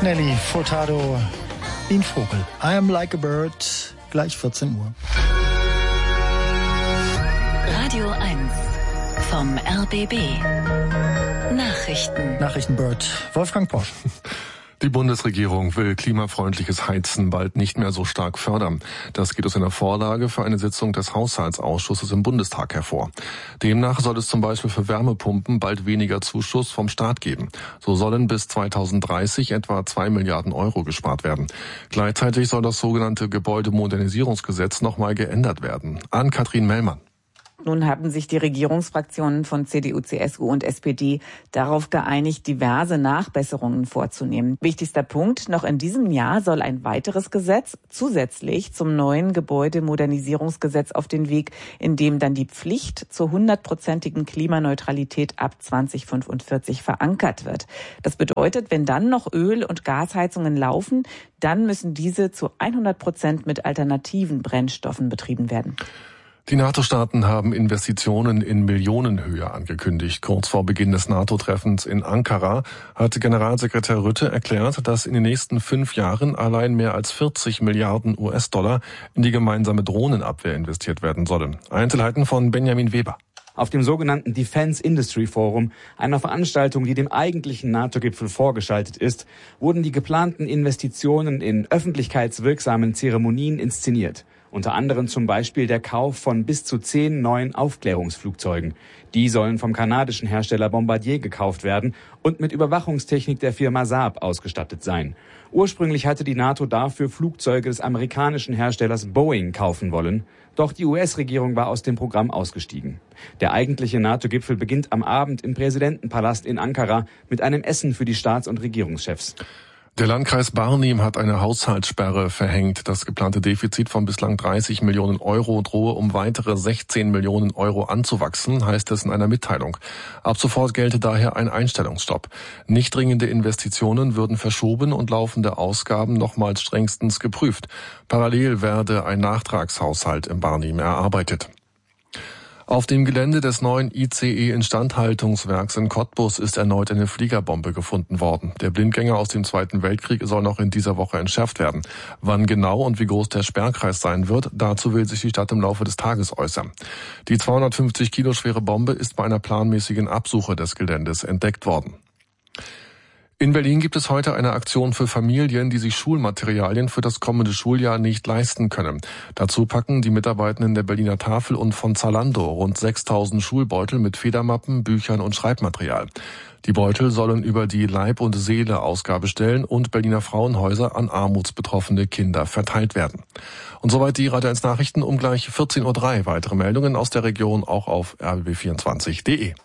Nelly Furtado, wie ein Vogel. I am like a bird, gleich 14 Uhr. Radio 1 vom RBB. Nachrichtenbird, Wolfgang Posch. Die Bundesregierung will klimafreundliches Heizen bald nicht mehr so stark fördern. Das geht aus einer Vorlage für eine Sitzung des Haushaltsausschusses im Bundestag hervor. Demnach soll es zum Beispiel für Wärmepumpen bald weniger Zuschuss vom Staat geben. So sollen bis 2030 etwa 2 Milliarden Euro gespart werden. Gleichzeitig soll das sogenannte Gebäudemodernisierungsgesetz nochmal geändert werden. Ann-Kathrin Mellmann. Nun haben sich die Regierungsfraktionen von CDU, CSU und SPD darauf geeinigt, diverse Nachbesserungen vorzunehmen. Wichtigster Punkt, noch in diesem Jahr soll ein weiteres Gesetz zusätzlich zum neuen Gebäudemodernisierungsgesetz auf den Weg, in dem dann die Pflicht zur 100%igen Klimaneutralität ab 2045 verankert wird. Das bedeutet, wenn dann noch Öl- und Gasheizungen laufen, dann müssen diese zu 100% mit alternativen Brennstoffen betrieben werden. Die NATO-Staaten haben Investitionen in Millionenhöhe angekündigt. Kurz vor Beginn des NATO-Treffens in Ankara hat Generalsekretär Rutte erklärt, dass in den nächsten 5 Jahren allein mehr als 40 Milliarden US-Dollar in die gemeinsame Drohnenabwehr investiert werden sollen. Einzelheiten von Benjamin Weber. Auf dem sogenannten Defense Industry Forum, einer Veranstaltung, die dem eigentlichen NATO-Gipfel vorgeschaltet ist, wurden die geplanten Investitionen in öffentlichkeitswirksamen Zeremonien inszeniert. Unter anderem zum Beispiel der Kauf von bis zu 10 neuen Aufklärungsflugzeugen. Die sollen vom kanadischen Hersteller Bombardier gekauft werden und mit Überwachungstechnik der Firma Saab ausgestattet sein. Ursprünglich hatte die NATO dafür Flugzeuge des amerikanischen Herstellers Boeing kaufen wollen. Doch die US-Regierung war aus dem Programm ausgestiegen. Der eigentliche NATO-Gipfel beginnt am Abend im Präsidentenpalast in Ankara mit einem Essen für die Staats- und Regierungschefs. Der Landkreis Barnim hat eine Haushaltssperre verhängt. Das geplante Defizit von bislang 30 Millionen Euro drohe um weitere 16 Millionen Euro anzuwachsen, heißt es in einer Mitteilung. Ab sofort gelte daher ein Einstellungsstopp. Nicht dringende Investitionen würden verschoben und laufende Ausgaben nochmals strengstens geprüft. Parallel werde ein Nachtragshaushalt im Barnim erarbeitet. Auf dem Gelände des neuen ICE-Instandhaltungswerks in Cottbus ist erneut eine Fliegerbombe gefunden worden. Der Blindgänger aus dem Zweiten Weltkrieg soll noch in dieser Woche entschärft werden. Wann genau und wie groß der Sperrkreis sein wird, dazu will sich die Stadt im Laufe des Tages äußern. Die 250 Kilo schwere Bombe ist bei einer planmäßigen Absuche des Geländes entdeckt worden. In Berlin gibt es heute eine Aktion für Familien, die sich Schulmaterialien für das kommende Schuljahr nicht leisten können. Dazu packen die Mitarbeitenden der Berliner Tafel und von Zalando rund 6.000 Schulbeutel mit Federmappen, Büchern und Schreibmaterial. Die Beutel sollen über die Leib- und Seele-Ausgabestellen und Berliner Frauenhäuser an armutsbetroffene Kinder verteilt werden. Und soweit die Radio 1 Nachrichten um gleich 14.03 Uhr. Weitere Meldungen aus der Region auch auf rbb24.de.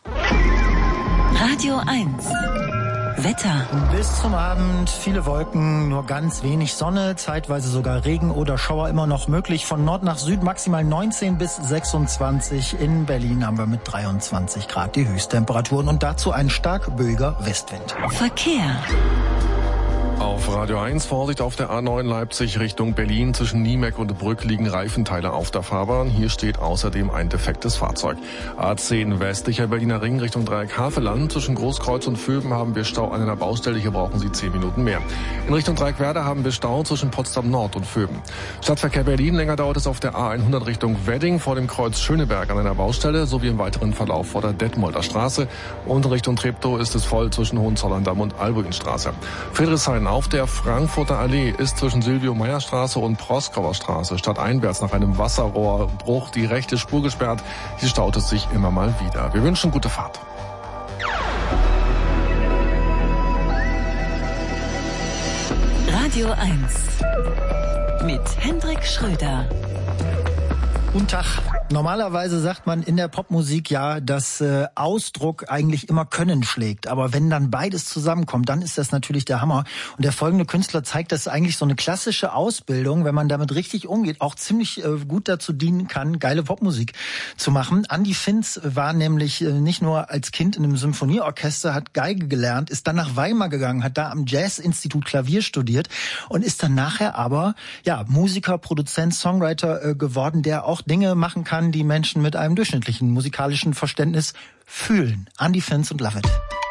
Radio 1 Wetter. Bis zum Abend viele Wolken, nur ganz wenig Sonne, zeitweise sogar Regen oder Schauer immer noch möglich. Von Nord nach Süd maximal 19 bis 26. In Berlin haben wir mit 23 Grad die Höchsttemperaturen und dazu ein stark böiger Westwind. Verkehr. Auf Radio 1 Vorsicht auf der A9 Leipzig Richtung Berlin. Zwischen Niemeck und Brück liegen Reifenteile auf der Fahrbahn. Hier steht außerdem ein defektes Fahrzeug. A10 westlicher Berliner Ring Richtung Dreieck Havelland. Zwischen Großkreuz und Vöben haben wir Stau an einer Baustelle. Hier brauchen Sie 10 Minuten mehr. In Richtung Dreieckwerder haben wir Stau zwischen Potsdam Nord und Vöben. Stadtverkehr Berlin. Länger dauert es auf der A100 Richtung Wedding vor dem Kreuz Schöneberg an einer Baustelle sowie im weiteren Verlauf vor der Detmolder Straße. Und in Richtung Treptow ist es voll zwischen Hohenzollern-Damm und Albuinstraße. Friedrichshain auf der Frankfurter Allee ist zwischen Silvio-Meyer-Straße und Proskauer Straße stadteinwärts nach einem Wasserrohrbruch die rechte Spur gesperrt. Hier staut es sich immer mal wieder. Wir wünschen gute Fahrt. Radio 1 mit Hendrik Schröder. Guten Tag. Normalerweise sagt man in der Popmusik ja, dass Ausdruck eigentlich immer Können schlägt. Aber wenn dann beides zusammenkommt, dann ist das natürlich der Hammer. Und der folgende Künstler zeigt, dass eigentlich so eine klassische Ausbildung, wenn man damit richtig umgeht, auch ziemlich gut dazu dienen kann, geile Popmusik zu machen. Andy Finz war nämlich nicht nur als Kind in einem Symphonieorchester, hat Geige gelernt, ist dann nach Weimar gegangen, hat da am Jazz-Institut Klavier studiert und ist dann nachher aber Musiker, Produzent, Songwriter geworden, der auch Dinge machen kann, die Menschen mit einem durchschnittlichen musikalischen Verständnis fühlen. Andy Finz und Love It.